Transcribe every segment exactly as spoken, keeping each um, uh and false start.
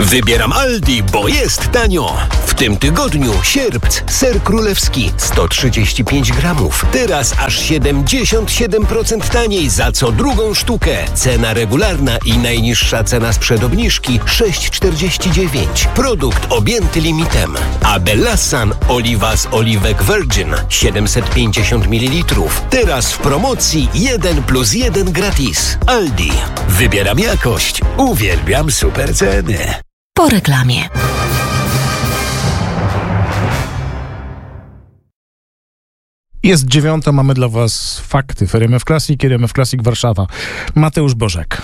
Wybieram Aldi, bo jest tanio. W tym tygodniu sierpc, ser królewski sto trzydzieści pięć gramów. Teraz aż siedemdziesiąt siedem procent taniej za co drugą sztukę. Cena regularna i najniższa cena sprzed obniżki sześć czterdzieści dziewięć. Produkt objęty limitem. A Bellassan oliwa z oliwek Virgin siedemset pięćdziesiąt mililitrów. Teraz w promocji jeden plus jeden gratis. Aldi. Wybieram jakość. Uwielbiam super ceny. Po reklamie. Jest dziewiąta, mamy dla Was fakty w R M F Classic, R M F Classic Warszawa. Mateusz Bożek.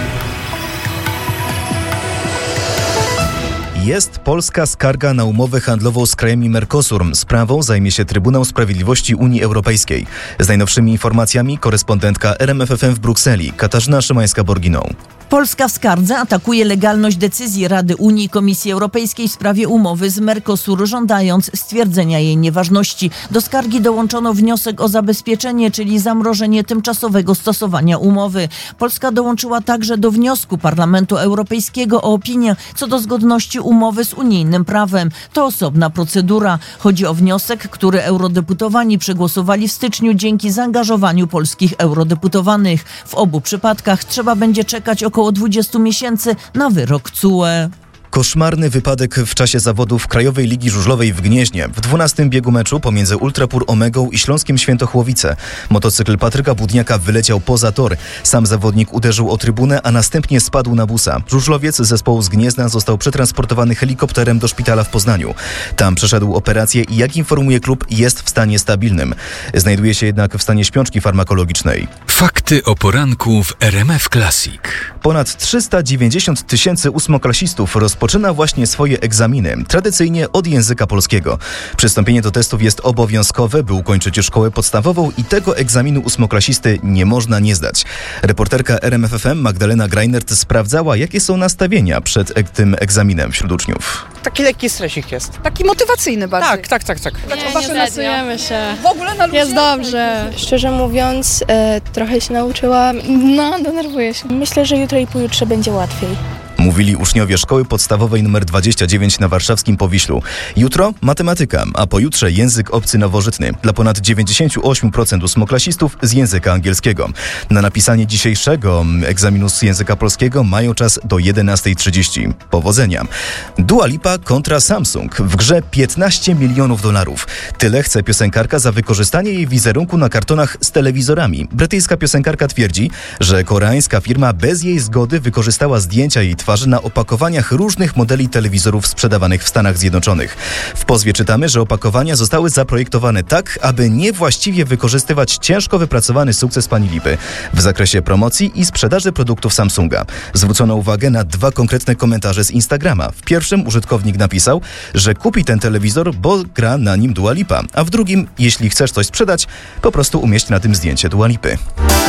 Jest polska skarga na umowę handlową z krajami Mercosur. Sprawą zajmie się Trybunał Sprawiedliwości Unii Europejskiej. Z najnowszymi informacjami korespondentka R M F F M w Brukseli, Katarzyna Szymańska-Borginą. Polska w skardze atakuje legalność decyzji Rady Unii i Komisji Europejskiej w sprawie umowy z Mercosur, żądając stwierdzenia jej nieważności. Do skargi dołączono wniosek o zabezpieczenie, czyli zamrożenie tymczasowego stosowania umowy. Polska dołączyła także do wniosku Parlamentu Europejskiego o opinię co do zgodności umowy z unijnym prawem. To osobna procedura. Chodzi o wniosek, który eurodeputowani przegłosowali w styczniu dzięki zaangażowaniu polskich eurodeputowanych. W obu przypadkach trzeba będzie czekać około dwudziestu miesięcy na wyrok C U E. Koszmarny wypadek w czasie zawodów Krajowej Ligi Żużlowej w Gnieźnie. W dwunastym biegu meczu pomiędzy Ultrapur Omegą i Śląskiem Świętochłowice. Motocykl Patryka Budniaka wyleciał poza tor. Sam zawodnik uderzył o trybunę, a następnie spadł na busa. Żużlowiec zespołu z Gniezna został przetransportowany helikopterem do szpitala w Poznaniu. Tam przeszedł operację i, jak informuje klub, jest w stanie stabilnym. Znajduje się jednak w stanie śpiączki farmakologicznej. Fakty o poranku w R M F Classic. Ponad trzysta dziewięćdziesiąt tysięcy ósmoklasistów rozpoczyna właśnie swoje egzaminy, tradycyjnie od języka polskiego. Przystąpienie do testów jest obowiązkowe, by ukończyć szkołę podstawową i tego egzaminu ósmoklasisty nie można nie zdać. Reporterka R M F F M Magdalena Greinert sprawdzała, jakie są nastawienia przed e- tym egzaminem wśród uczniów. Taki lekki stresik jest. Taki motywacyjny bardziej. Tak, tak, tak, tak. Nie, nie stresujemy się. W ogóle na luzie. Jest dobrze. Szczerze mówiąc, e, trochę się nauczyłam. No, denerwuję się. Myślę, że jutro i pojutrze będzie łatwiej. Mówili uczniowie szkoły podstawowej nr dwadzieścia dziewięć na warszawskim Powiślu. Jutro matematyka, a pojutrze język obcy nowożytny. Dla ponad dziewięćdziesiąt osiem procent ósmoklasistów z języka angielskiego. Na napisanie dzisiejszego egzaminu z języka polskiego mają czas do jedenasta trzydzieści. Powodzenia. Dua Lipa kontra Samsung. W grze piętnaście milionów dolarów. Tyle chce piosenkarka za wykorzystanie jej wizerunku na kartonach z telewizorami. Brytyjska piosenkarka twierdzi, że koreańska firma bez jej zgody wykorzystała zdjęcia jej twarzy na opakowaniach różnych modeli telewizorów sprzedawanych w Stanach Zjednoczonych. W pozwie czytamy, że opakowania zostały zaprojektowane tak, aby niewłaściwie wykorzystywać ciężko wypracowany sukces pani Lipy w zakresie promocji i sprzedaży produktów Samsunga. Zwrócono uwagę na dwa konkretne komentarze z Instagrama. W pierwszym użytkownik napisał, że kupi ten telewizor, bo gra na nim Dua Lipa, a w drugim, jeśli chcesz coś sprzedać, po prostu umieść na tym zdjęcie Dua Lipy.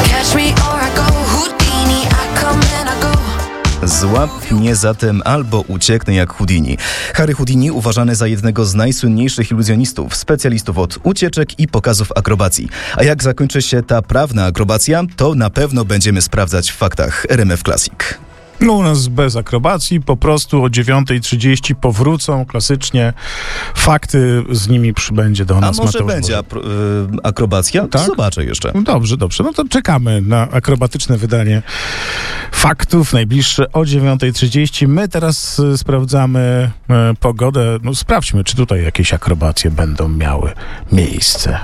Złap mnie zatem albo ucieknę jak Houdini. Harry Houdini uważany za jednego z najsłynniejszych iluzjonistów, specjalistów od ucieczek i pokazów akrobacji. A jak zakończy się ta prawna akrobacja, to na pewno będziemy sprawdzać w faktach R M F Classic. No u nas bez akrobacji, po prostu o dziewiąta trzydzieści powrócą klasycznie fakty, z nimi przybędzie do nas A może Mateusz będzie Bożek. apro- y- akrobacja? Tak? Zobaczę jeszcze. No dobrze, dobrze. No to czekamy na akrobatyczne wydanie faktów, najbliższe o dziewiąta trzydzieści. My teraz y, sprawdzamy y, pogodę. No sprawdźmy, czy tutaj jakieś akrobacje będą miały miejsce.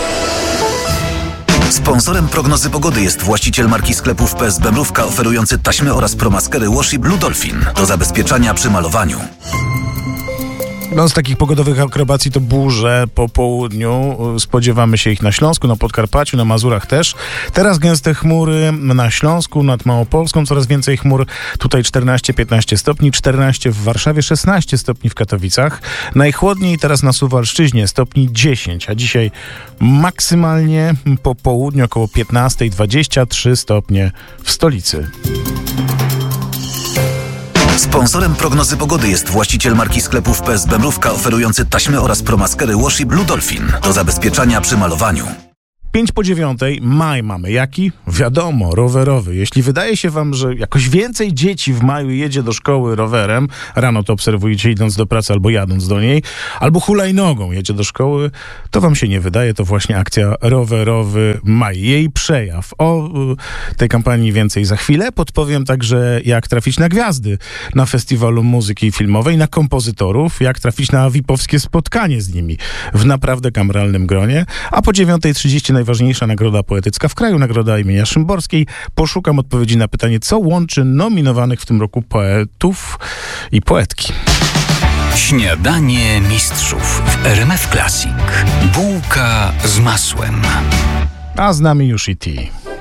Sponsorem prognozy pogody jest właściciel marki sklepów P S B Mrówka, oferujący taśmy oraz promaskery Washi Blue Dolphin do zabezpieczania przy malowaniu. No z takich pogodowych akrobacji to burze po południu. Spodziewamy się ich na Śląsku, na Podkarpaciu, na Mazurach też. Teraz gęste chmury na Śląsku, nad Małopolską, coraz więcej chmur. Tutaj czternaście piętnaście stopni, czternaście w Warszawie, szesnaście stopni w Katowicach. Najchłodniej teraz na Suwalszczyźnie, stopni dziesięć, a dzisiaj maksymalnie po południu około piętnaście dwadzieścia trzy stopnie w stolicy. Sponsorem prognozy pogody jest właściciel marki sklepów P S B Mrówka, oferujący taśmy oraz promaskery Washi Blue Dolphin do zabezpieczania przy malowaniu. pięć po dziewiątej, maj mamy. Jaki? Wiadomo, rowerowy. Jeśli wydaje się wam, że jakoś więcej dzieci w maju jedzie do szkoły rowerem, rano to obserwujecie idąc do pracy albo jadąc do niej, albo hulajnogą jedzie do szkoły, to wam się nie wydaje, to właśnie akcja Rowerowy Maj. Jej przejaw. O y, tej kampanii więcej za chwilę. Podpowiem także, jak trafić na gwiazdy na Festiwalu Muzyki Filmowej, na kompozytorów, jak trafić na V I P-owskie spotkanie z nimi w naprawdę kameralnym gronie. A po dziewiątej trzydzieści najważniejsza nagroda poetycka w kraju, nagroda imienia Szymborskiej. Poszukam odpowiedzi na pytanie, co łączy nominowanych w tym roku poetów i poetki. Śniadanie mistrzów w R M F Classic. Bułka z masłem. A z nami już i ty.